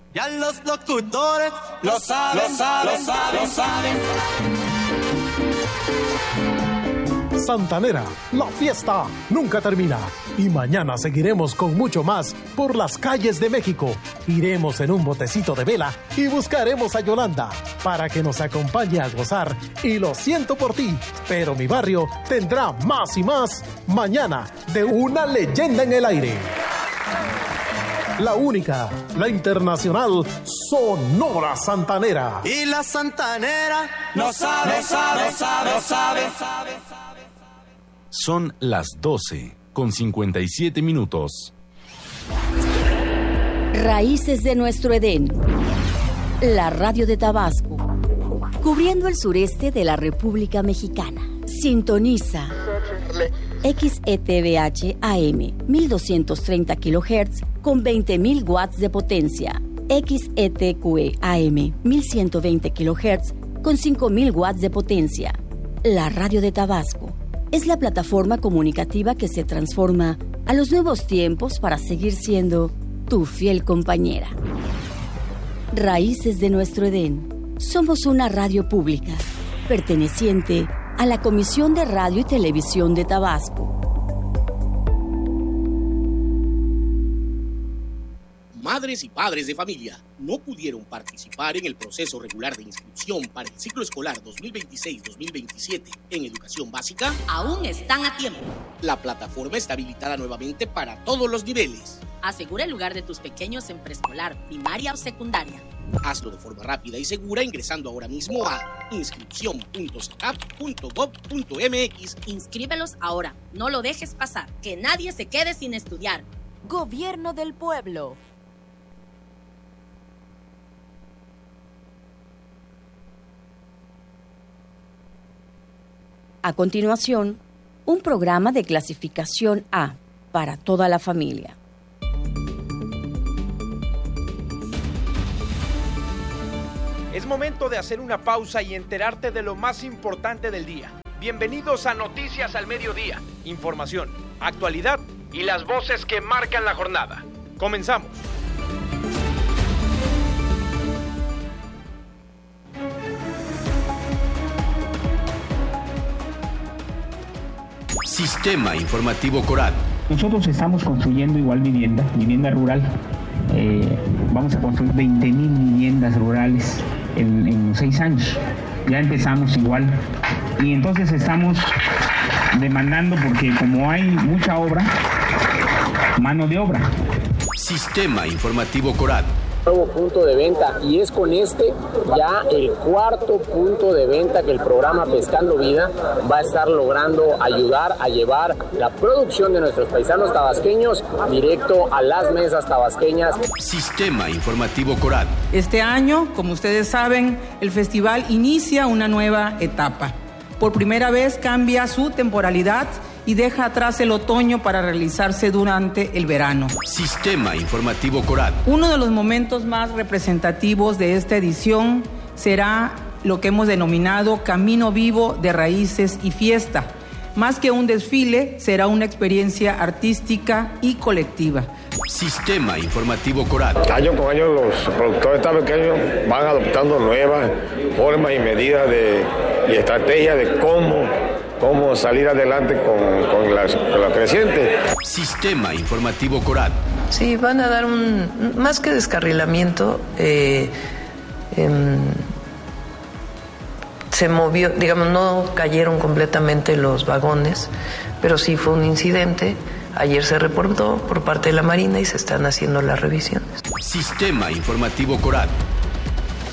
Ya los locutores lo saben. Santanera, la fiesta nunca termina. Y mañana seguiremos con mucho más por las calles de México. Iremos en un botecito de vela y buscaremos a Yolanda para que nos acompañe a gozar. Y lo siento por ti, pero mi barrio tendrá más y más mañana de una leyenda en el aire. La única, la internacional Sonora Santanera. Y la Santanera no sabe. Son las 12:57. Raíces de nuestro Edén. La radio de Tabasco. Cubriendo el sureste de la República Mexicana. Sintoniza XETVH AM 1230 kHz con 20.000 watts de potencia. XETQE AM 1120 kHz con 5.000 watts de potencia. La radio de Tabasco es la plataforma comunicativa que se transforma a los nuevos tiempos para seguir siendo tu fiel compañera. Raíces de nuestro Edén. Somos una radio pública, perteneciente a la Comisión de Radio y Televisión de Tabasco. Madres y padres de familia no pudieron participar en el proceso regular de inscripción para el ciclo escolar 2026-2027 en educación básica. Aún están a tiempo. La plataforma está habilitada nuevamente para todos los niveles. Asegura el lugar de tus pequeños en preescolar, primaria o secundaria. Hazlo de forma rápida y segura ingresando ahora mismo a inscripción.sacap.gov.mx. Inscríbelos ahora. No lo dejes pasar. Que nadie se quede sin estudiar. Gobierno del Pueblo. A continuación, un programa de clasificación A para toda la familia. Es momento de hacer una pausa y enterarte de lo más importante del día. Bienvenidos a Noticias al Mediodía. Información, actualidad y las voces que marcan la jornada. Comenzamos. Sistema Informativo Corat. Nosotros estamos construyendo igual vivienda rural. Vamos a construir 20,000 viviendas rurales en 6 años. Ya empezamos igual. Y entonces estamos demandando, porque como hay mucha obra, mano de obra. Sistema Informativo Corat. Nuevo punto de venta, y es con este ya el 4.º punto de venta que el programa Pescando Vida va a estar logrando ayudar a llevar la producción de nuestros paisanos tabasqueños directo a las mesas tabasqueñas. Sistema Informativo Corat. Este año, como ustedes saben, el festival inicia una nueva etapa. Por primera vez cambia su temporalidad y deja atrás el otoño para realizarse durante el verano. Sistema Informativo Corat. Uno de los momentos más representativos de esta edición será lo que hemos denominado Camino Vivo de Raíces y Fiesta. Más que un desfile, será una experiencia artística y colectiva. Sistema Informativo Corat. Año con año los productores tabasqueños van adoptando nuevas formas y medidas y estrategias de cómo salir adelante con la creciente. Sistema Informativo Corat. Sí, van a dar más que descarrilamiento, se movió, digamos, no cayeron completamente los vagones, pero sí fue un incidente. Ayer se reportó por parte de la Marina y se están haciendo las revisiones. Sistema Informativo Corat.